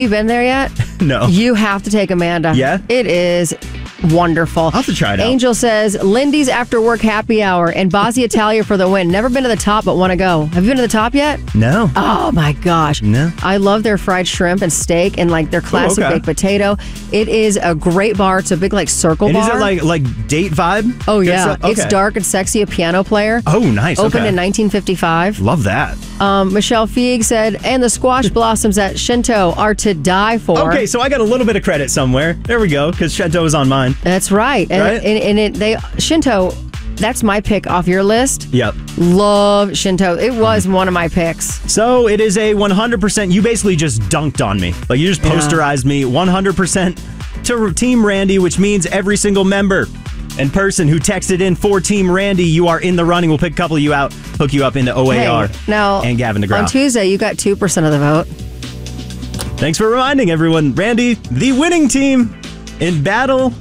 You been there yet? No. You have to take Amanda. Yeah? It is wonderful. I'll have to try it out. Angel says, Lindy's after work happy hour and Bozzy Italia for the win. Never been to the top, but want to go. Have you been to the top yet? No. Oh my gosh. No. I love their fried shrimp and steak and like their classic baked potato. It is a great bar. It's a big like circle And bar. is it like date vibe? Oh yeah. Okay. It's dark and sexy, a piano player. Oh, nice. Opened in 1955. Love that. Michelle Feig said, and the squash blossoms at Shinto are to die for. Okay, so I got a little bit of credit somewhere. There we go, because Shinto is on mine. That's right. And Shinto, that's my pick off your list. Yep. Love Shinto. It was one of my picks. So it is a 100%. You basically just dunked on me. Like you just posterized me 100% to Team Randy, which means every single member and person who texted in for Team Randy, you are in the running. We'll pick a couple of you out, hook you up into OAR now, and Gavin DeGraw. On Tuesday, you got 2% of the vote. Thanks for reminding everyone. Randy, the winning team in battle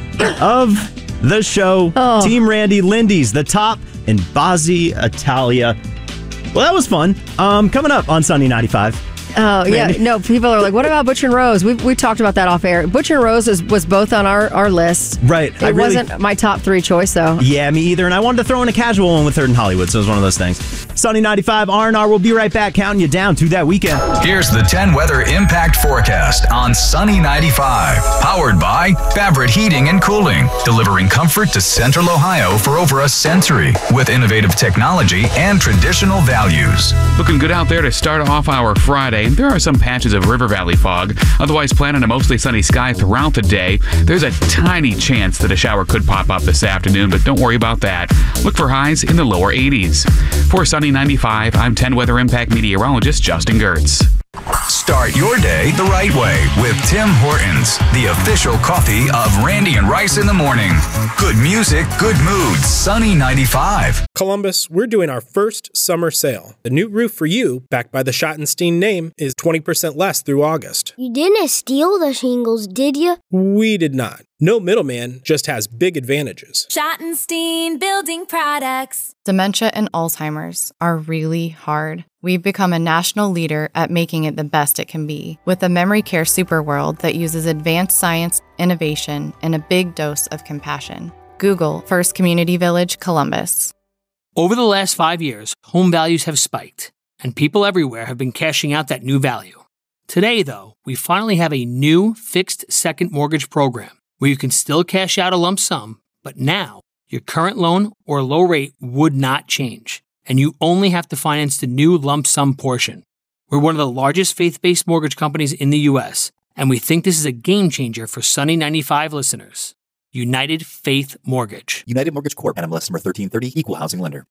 of the show. Team Randy, Lindy's the top, and Bozzy Italia. Well, that was fun. Coming up on Sunny 95. Oh, yeah. No, people are like, what about Butch and Rose? We talked about that off air. Butch and Rose was both on our list. Right. It wasn't my top 3 choice, though. Yeah, me either. And I wanted to throw in a casual one with Third in Hollywood, so it was one of those things. Sunny 95 R&R. We'll be right back counting you down to that weekend. Here's the 10 weather impact forecast on Sunny 95. Powered by Favorite Heating and Cooling. Delivering comfort to Central Ohio for over a century. With innovative technology and traditional values. Looking good out there to start off our Friday. There are some patches of river valley fog. Otherwise, plan on a mostly sunny sky throughout the day. There's a tiny chance that a shower could pop up this afternoon, but don't worry about that. Look for highs in the lower 80s. For Sunny 95, I'm 10 Weather Impact meteorologist Justin Gertz. Start your day the right way with Tim Hortons, the official coffee of Randy and Rice in the morning. Good music, good mood, Sunny 95. Columbus, we're doing our first summer sale. The new roof for you, backed by the Schottenstein name, is 20% less through August. You didn't steal the shingles, did you? We did not. No middleman, just has big advantages. Schottenstein Building Products. Dementia and Alzheimer's are really hard. We've become a national leader at making it the best it can be, with a memory care superworld that uses advanced science, innovation, and a big dose of compassion. Google First Community Village, Columbus. Over the last 5 years, home values have spiked, and people everywhere have been cashing out that new value. Today, though, we finally have a new fixed second mortgage program where you can still cash out a lump sum, but now your current loan or low rate would not change, and you only have to finance the new lump sum portion. We're one of the largest faith-based mortgage companies in the U.S., and we think this is a game changer for Sunny 95 listeners. United Faith Mortgage. United Mortgage Corp. NMLS number 1330, Equal Housing Lender.